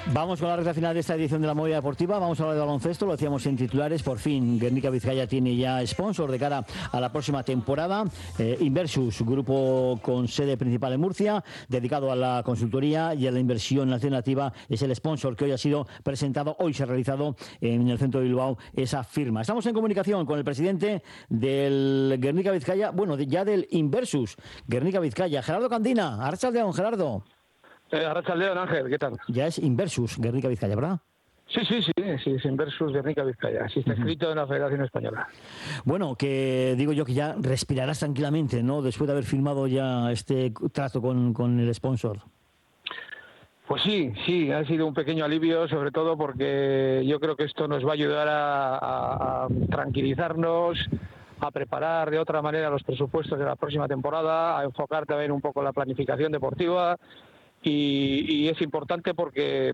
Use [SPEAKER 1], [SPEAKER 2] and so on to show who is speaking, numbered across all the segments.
[SPEAKER 1] Vamos con la recta final de esta edición de la Movida Deportiva. Vamos a hablar de baloncesto, lo decíamos en titulares. Por fin, Guernica Vizcaya tiene ya sponsor de cara a la próxima temporada. Inversus, grupo con sede principal en Murcia, dedicado a la consultoría y a la inversión alternativa, es el sponsor que hoy ha sido presentado. Hoy se ha realizado en el centro de Bilbao esa firma. Estamos en comunicación con el presidente del Guernica Vizcaya, bueno, ya del Inversus Guernica Vizcaya, Gerardo Candina. Arratsaldeon, Gerardo.
[SPEAKER 2] Arratsaldeon, Ángel, ¿qué tal?
[SPEAKER 1] Ya es Inversus Guernica Vizcaya, ¿verdad?
[SPEAKER 2] Sí, es Inversus Guernica Vizcaya, así está escrito en la Federación Española.
[SPEAKER 1] Bueno, que digo yo que ya respirarás tranquilamente, ¿no?, después de haber firmado ya este trato con el sponsor.
[SPEAKER 2] Pues sí, ha sido un pequeño alivio, sobre todo porque yo creo que esto nos va a ayudar a tranquilizarnos, a preparar de otra manera los presupuestos de la próxima temporada, a enfocar también un poco la planificación deportiva. Y es importante porque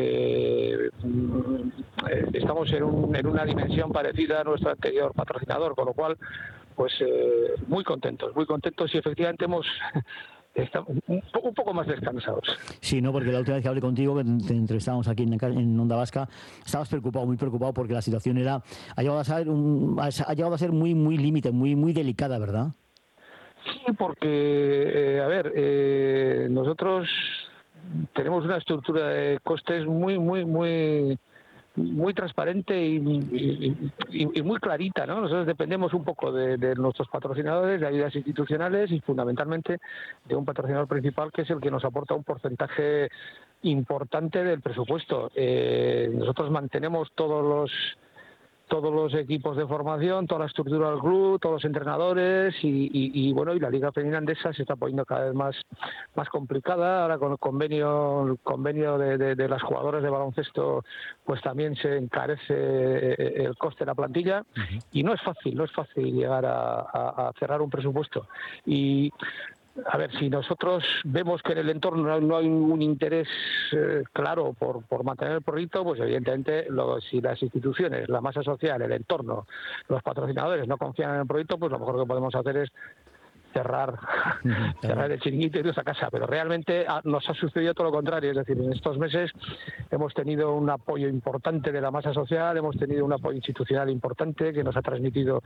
[SPEAKER 2] estamos en una dimensión parecida a nuestro anterior patrocinador, con lo cual pues muy contentos y efectivamente estamos un poco más descansados.
[SPEAKER 1] Sí, no, porque la última vez que hablé contigo, que te entrevistábamos aquí en Onda Vasca, estabas muy preocupado porque la situación ha llegado a ser muy límite, muy delicada, ¿verdad?
[SPEAKER 2] Sí, porque, nosotros tenemos una estructura de costes muy transparente y muy clarita, ¿no? Nosotros dependemos un poco de nuestros patrocinadores, de ayudas institucionales y fundamentalmente de un patrocinador principal que es el que nos aporta un porcentaje importante del presupuesto. Nosotros mantenemos todos los equipos de formación, toda la estructura del club, todos los entrenadores y la Liga Femenina Andesa se está poniendo cada vez más complicada. Ahora con el convenio de las jugadoras de baloncesto, pues también se encarece el coste de la plantilla y no es fácil llegar a cerrar un presupuesto. Y a ver, si nosotros vemos que en el entorno no hay un interés claro por mantener el proyecto, pues evidentemente si las instituciones, la masa social, el entorno, los patrocinadores no confían en el proyecto, pues lo mejor que podemos hacer es cerrar el chiringuito y irnos a casa, pero realmente nos ha sucedido todo lo contrario, es decir, en estos meses hemos tenido un apoyo importante de la masa social, hemos tenido un apoyo institucional importante que nos ha transmitido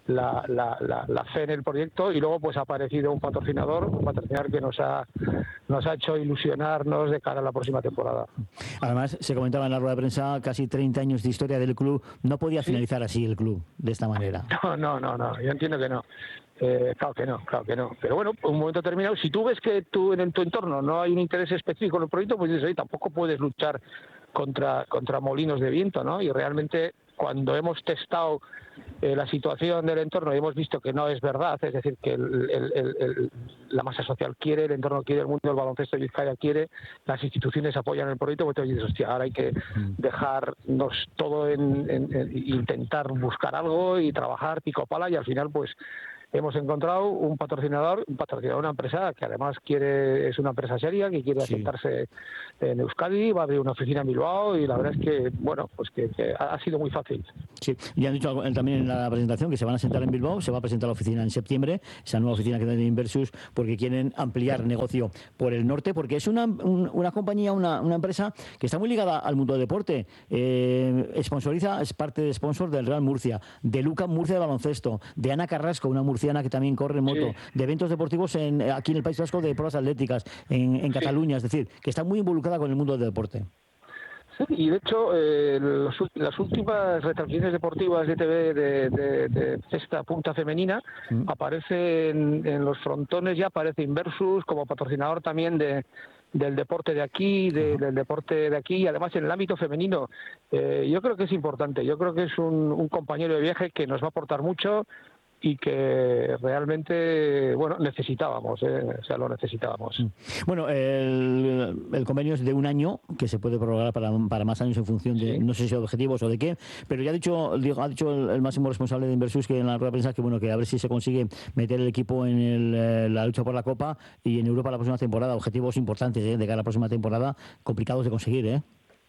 [SPEAKER 2] la fe en el proyecto y luego pues ha aparecido un patrocinador que nos ha hecho ilusionarnos de cara a la próxima temporada.
[SPEAKER 1] Además, se comentaba en la rueda de prensa, casi 30 años de historia del club, no podía finalizar así el club, de esta manera.
[SPEAKER 2] No, yo entiendo que no. Claro que no. Pero bueno, un momento determinado, si tú ves que en tu entorno no hay un interés específico en el proyecto, pues dices, oye, tampoco puedes luchar contra molinos de viento, ¿no? Y realmente cuando hemos testado la situación del entorno y hemos visto que no es verdad, es decir, que la masa social quiere, el entorno quiere, el mundo del baloncesto de Vizcaya quiere, las instituciones apoyan el proyecto, pues te dices, hostia, ahora hay que dejarnos todo en intentar buscar algo y trabajar pico pala y al final pues hemos encontrado un patrocinador, una empresa que además es una empresa seria, que quiere asentarse en Euskadi, va a abrir una oficina en Bilbao y la verdad es que, bueno, pues que ha sido muy fácil.
[SPEAKER 1] Sí, y han dicho también en la presentación que se van a sentar en Bilbao, se va a presentar la oficina en septiembre, esa nueva oficina que tiene Inversus, porque quieren ampliar negocio por el norte, porque es una compañía, una empresa que está muy ligada al mundo del deporte. Sponsoriza, es parte de sponsor del Real Murcia, de Luca Murcia de baloncesto, de Ana Carrasco, una murciana que también corre en moto, de eventos deportivos aquí en el País Vasco, de pruebas atléticas, en Cataluña, es decir, que está muy involucrada con el mundo del deporte.
[SPEAKER 2] Sí, y de hecho las últimas retransmisiones deportivas de TV de esta punta femenina aparecen en los frontones, ya aparece Inversus como patrocinador también del deporte de aquí, del deporte de aquí, y además en el ámbito femenino. Yo creo que es importante, yo creo que es un compañero de viaje que nos va a aportar mucho y que realmente, bueno, necesitábamos, lo necesitábamos.
[SPEAKER 1] Bueno, el convenio es de un año, que se puede prorrogar para más años en función de, no sé si objetivos o de qué, pero ya ha dicho el máximo responsable de Inversus que en la rueda de prensa que a ver si se consigue meter el equipo en la lucha por la Copa y en Europa la próxima temporada, objetivos importantes de cara a la próxima temporada, complicados de conseguir, ¿eh?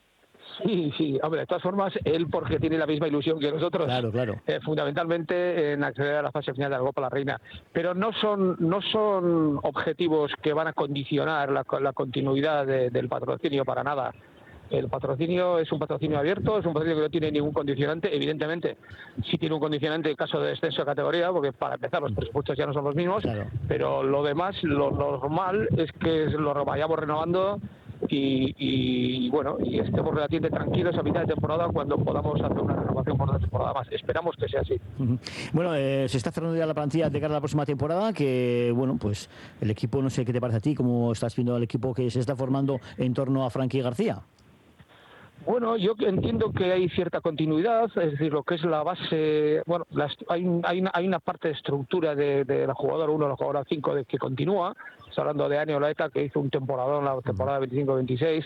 [SPEAKER 2] Sí, hombre, de todas formas, él porque tiene la misma ilusión que nosotros,
[SPEAKER 1] claro.
[SPEAKER 2] Fundamentalmente en acceder a la fase final de la Copa la Reina, pero no son objetivos que van a condicionar la continuidad del patrocinio para nada. El patrocinio es un patrocinio abierto, es un patrocinio que no tiene ningún condicionante. Evidentemente, sí tiene un condicionante en caso de descenso de categoría, porque para empezar los presupuestos ya no son los mismos, claro. Pero lo demás, lo normal es que lo vayamos renovando y bueno, y estemos relativamente tranquilos a mitad de temporada cuando podamos hacer una renovación por una temporada más. Esperamos que sea así.
[SPEAKER 1] Bueno, se está cerrando ya la plantilla de cara a la próxima temporada, que bueno, pues el equipo, no sé qué te parece a ti, cómo estás viendo el equipo que se está formando en torno a Frankie García.
[SPEAKER 2] Bueno, yo entiendo que hay cierta continuidad, es decir, lo que es la base, bueno, hay una parte de estructura de la jugadora 1, la jugadora 5 que continúa. Está hablando de Ane Olaeta, que hizo un temporadón la temporada 25-26,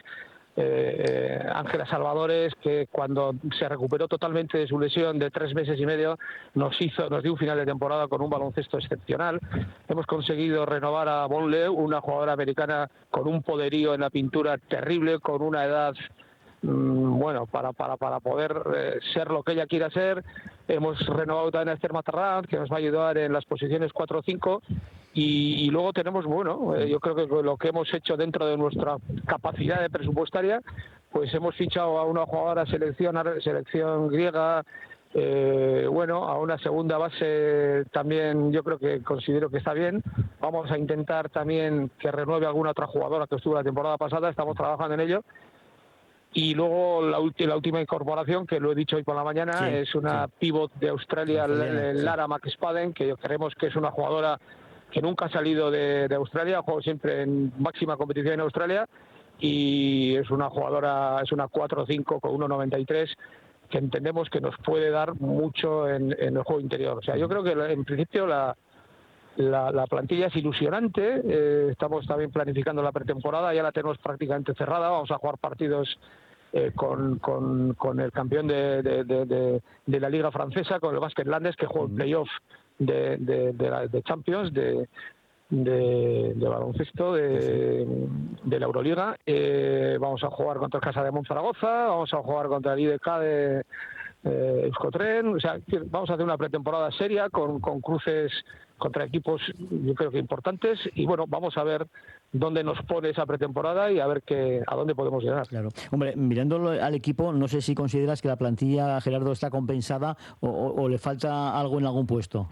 [SPEAKER 2] Ángela Salvadores, que cuando se recuperó totalmente de su lesión de 3 meses y medio, nos dio un final de temporada con un baloncesto excepcional. Hemos conseguido renovar a Bonleu, una jugadora americana con un poderío en la pintura terrible, con una edad bueno, para poder ser lo que ella quiera ser. Hemos renovado también a Esther Matarrán, que nos va a ayudar en las posiciones 4 o 5, y luego tenemos, bueno, yo creo que lo que hemos hecho dentro de nuestra capacidad de presupuestaria, pues hemos fichado a una jugadora selección griega, bueno, a una segunda base también yo creo que considero que está bien. Vamos a intentar también que renueve alguna otra jugadora que estuvo la temporada pasada, estamos trabajando en ello. Y luego la última incorporación, que lo he dicho hoy por la mañana, es una pívot de Australia, Lara McSpadden, que creemos que es una jugadora que nunca ha salido de Australia, juega siempre en máxima competición en Australia, y es una jugadora, es una 4-5 con 1,93, que entendemos que nos puede dar mucho en el juego interior. O sea, yo creo que en principio la plantilla es ilusionante. Estamos también planificando la pretemporada, ya la tenemos prácticamente cerrada. Vamos a jugar partidos con el campeón de la Liga Francesa, con el Basket Landes, que juega el playoff de Champions, de baloncesto, de la Euroliga. Vamos a jugar contra el Casa de Monzaragoza, vamos a jugar contra el IDK de Euskotren. O sea, vamos a hacer una pretemporada seria con cruces contra equipos, yo creo que importantes, y bueno, vamos a ver dónde nos pone esa pretemporada y a ver a dónde podemos llegar.
[SPEAKER 1] Claro. Hombre, mirándolo al equipo, no sé si consideras que la plantilla, Gerardo, está compensada o le falta algo en algún puesto.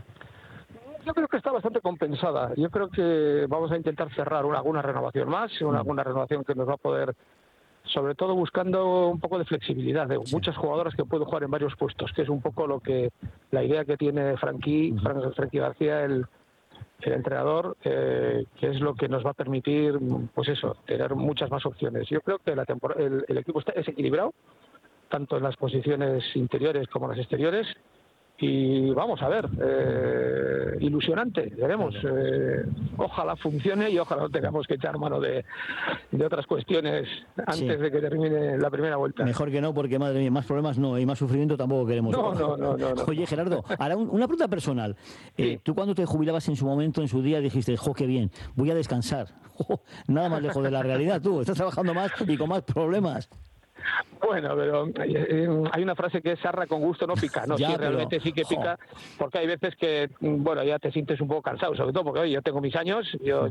[SPEAKER 2] Yo creo que está bastante compensada. Yo creo que vamos a intentar cerrar alguna renovación más, alguna renovación que nos va a poder, sobre todo buscando un poco de flexibilidad, de muchas jugadoras que pueden jugar en varios puestos, que es un poco la idea que tiene Frankie García, el entrenador, que es lo que nos va a permitir, pues eso, tener muchas más opciones. Yo creo que el equipo es equilibrado, tanto en las posiciones interiores como en las exteriores, y vamos a ver, ilusionante, veremos, ojalá funcione y ojalá no tengamos que echar mano de otras cuestiones antes de que termine la primera vuelta.
[SPEAKER 1] Mejor que no, porque madre mía, más problemas no, y más sufrimiento tampoco queremos.
[SPEAKER 2] No.
[SPEAKER 1] Oye, Gerardo, ahora una pregunta personal.
[SPEAKER 2] Sí.
[SPEAKER 1] Tú cuando te jubilabas en su momento, en su día, dijiste, jo, qué bien, voy a descansar. Nada más lejos de la realidad, tú estás trabajando más y con más problemas.
[SPEAKER 2] Bueno, pero hay una frase que es sarra con gusto no pica, ¿no?
[SPEAKER 1] Ya,
[SPEAKER 2] sí, realmente sí que pica, porque hay veces que, bueno, ya te sientes un poco cansado, sobre todo porque, oye, yo tengo mis años,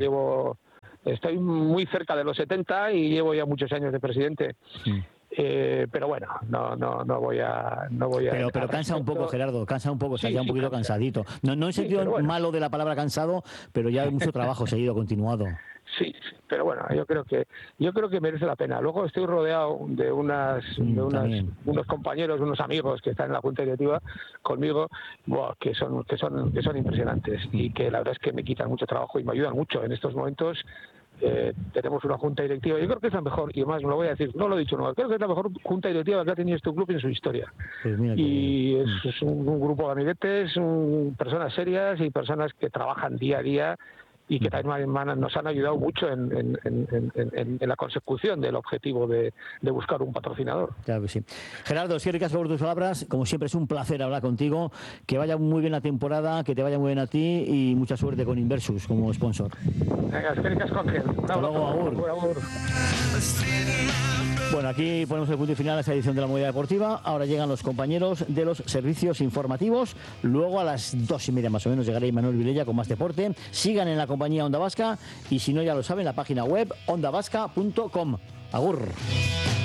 [SPEAKER 2] estoy muy cerca de los 70 y llevo ya muchos años de presidente. Sí. Pero bueno, no voy a
[SPEAKER 1] pero cansa un poco, Gerardo, cansa un poco, está ya un poquito cansadito. No en sentido malo de la palabra cansado, pero ya hay mucho trabajo seguido, continuado.
[SPEAKER 2] Sí, pero bueno, yo creo que merece la pena. Luego estoy rodeado de unos compañeros, unos amigos que están en la junta directiva conmigo, que son impresionantes y que la verdad es que me quitan mucho trabajo y me ayudan mucho en estos momentos. Tenemos una junta directiva, yo creo que es la mejor, y además me lo voy a decir, no lo he dicho nunca, creo que es la mejor junta directiva que ha tenido este club en su historia. Pues y es un grupo de amiguetes, personas serias y personas que trabajan día a día y que también nos han ayudado mucho en la consecución del objetivo de buscar un patrocinador. Claro que sí.
[SPEAKER 1] Gerardo, sí, gracias por tus palabras. Como siempre es un placer hablar contigo. Que vaya muy bien la temporada, que te vaya muy bien a ti y mucha suerte con Inversus como sponsor.
[SPEAKER 2] Venga, gracias, Ángel.
[SPEAKER 1] Hasta luego, agur. Bueno, aquí ponemos el punto y final a esta edición de La Movida Deportiva. Ahora llegan los compañeros de los servicios informativos. Luego a las 2:30 más o menos llegará Imanol Vilella con más deporte. Sigan en la compañía Onda Vasca y si no ya lo saben, la página web ondavasca.com. Agur.